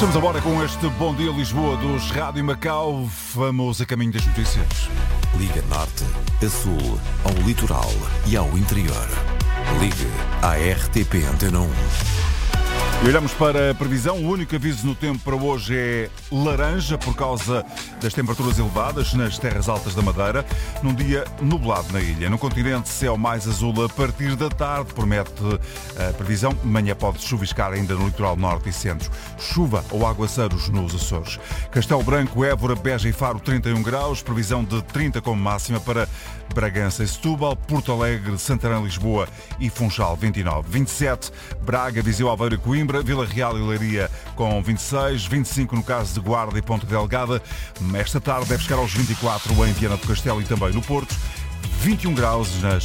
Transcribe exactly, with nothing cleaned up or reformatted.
Estamos agora com este Bom Dia Lisboa dos Rádio Macau. Vamos a caminho das notícias. Liga Norte, a Sul, ao Litoral e ao Interior. Ligue à R T P Antena um. E olhamos para a previsão. O único aviso no tempo para hoje é laranja por causa das temperaturas elevadas nas terras altas da Madeira. Num dia nublado na ilha. No continente, céu mais azul a partir da tarde, promete a previsão. Manhã pode chuviscar ainda no litoral norte e centro. Chuva ou aguaceiros nos Açores. Castelo Branco, Évora, Beja e Faro, trinta e um graus. Previsão de trinta como máxima para Bragança e Setúbal, Porto Alegre, Santarém, Lisboa e Funchal, vinte e nove. vinte e sete, Braga, Viseu, Aveiro e Coimbra, Vila Real e Leiria com vinte e seis, vinte e cinco no caso de Guarda e Ponta Delgada. Esta tarde deve chegar aos vinte e quatro em Viana do Castelo e também no Porto, vinte e um graus nas